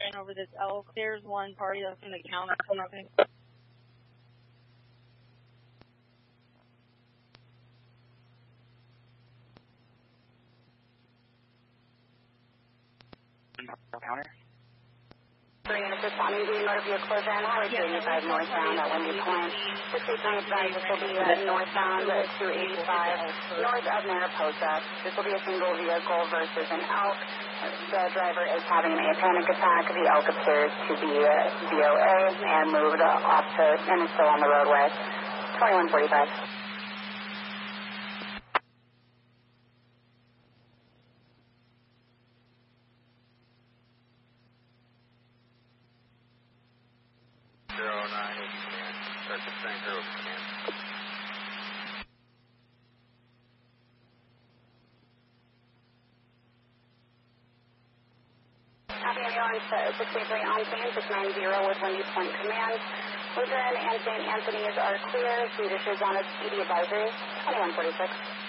ran over this elk. There's one party that's in the counter coming up in. Counter. Bring in a responding to motor vehicle collision on Highway 285 northbound at Windy Point. 689 advised this will be northbound 285 north of Mariposa. This will be a single vehicle versus an elk. The driver is having a panic attack. The elk appears to be DOA and moved off to and is still on the roadway. 2145. Copy ambulance 683 on scene, 690 with Windy Point Command. Lutheran and St. Anthony's are clear. Swedish is on a speedy advisory, 2146.